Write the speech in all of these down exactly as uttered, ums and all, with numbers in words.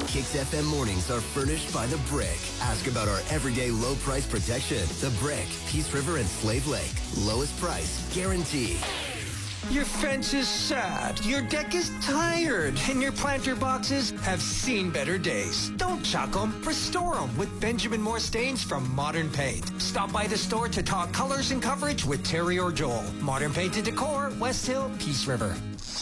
Kicks F M mornings are furnished by The Brick. Ask about our everyday low price protection. The Brick, Peace River and Slave Lake. Lowest price, guaranteed. Your fence is sad, your deck is tired, and your planter boxes have seen better days. Don't chuck them, restore them with Benjamin Moore stains from Modern Paint. Stop by the store to talk colors and coverage with Terry or Joel. Modern Paint and Decor, West Hill, Peace River.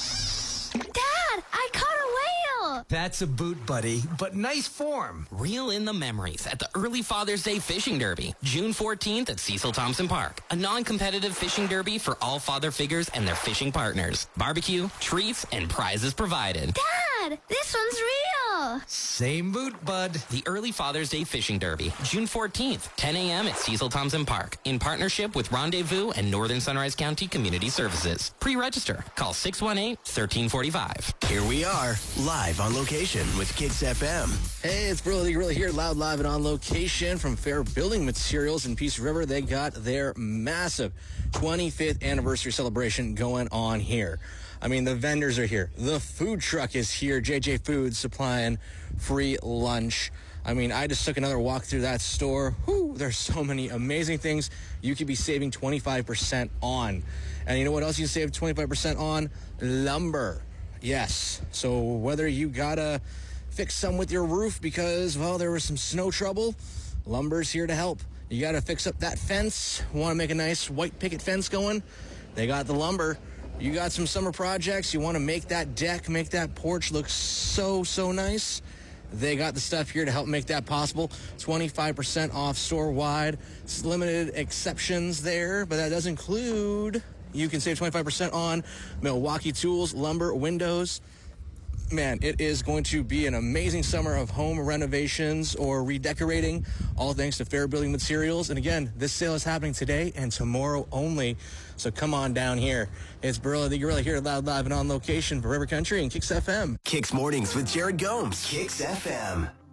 Dad, I caught a whale! That's a boot, buddy, but nice form. Reel in the memories at the Early Father's Day Fishing Derby, June fourteenth at Cecil Thompson Park. A non-competitive fishing derby for all father figures and their fishing partners. Barbecue, treats, and prizes provided. Dad, this one's real! Same boot, bud. The Early Father's Day Fishing Derby, June fourteenth, ten a.m. at Cecil Thompson Park, in partnership with Rendezvous and Northern Sunrise County Community Services. Pre-register. Call six one eight, one three four five. Here we are, live on location with Kicks F M. Hey, it's Burley really here, loud, live, and on location from Fair Building Materials in Peace River. They got their massive twenty-fifth anniversary celebration going on here. I mean, the vendors are here. The food truck is here. J J Foods supplying free lunch. I mean, I just took another walk through that store. Whew, there's so many amazing things you could be saving twenty-five percent on. And you know what else you can save twenty-five percent on? Lumber. Yes. So whether you gotta fix some with your roof because, well, there was some snow trouble, lumber's here to help. You gotta fix up that fence, want to make a nice white picket fence going, they got the lumber. You got some summer projects, you want to make that deck, make that porch look so, so nice, they got the stuff here to help make that possible. twenty-five percent off store-wide. It's limited exceptions there, but that does include, you can save twenty-five percent on Milwaukee tools, lumber, windows. Man, it is going to be an amazing summer of home renovations or redecorating, all thanks to Fair Building Materials. And again, this sale is happening today and tomorrow only, so come on down here. It's Burley the Gorilla here, loud, live, and on location for River Country and Kicks F M. Kicks Mornings with Jared Gomes. Kicks F M.